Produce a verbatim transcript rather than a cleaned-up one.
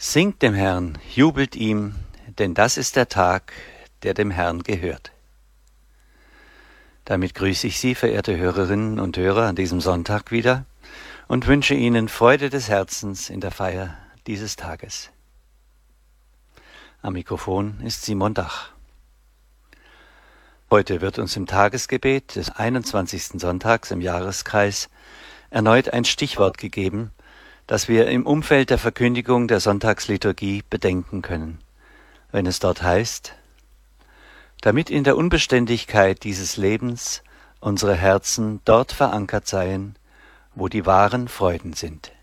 Singt dem Herrn, jubelt ihm, denn das ist der Tag, der dem Herrn gehört. Damit grüße ich Sie, verehrte Hörerinnen und Hörer, an diesem Sonntag wieder und wünsche Ihnen Freude des Herzens in der Feier dieses Tages. Am Mikrofon ist Simon Dach. Heute wird uns im Tagesgebet des einundzwanzigsten Sonntags im Jahreskreis erneut ein Stichwort gegeben, das wir im Umfeld der Verkündigung der Sonntagsliturgie bedenken können, wenn es dort heißt: Damit in der Unbeständigkeit dieses Lebens unsere Herzen dort verankert seien, wo die wahren Freuden sind.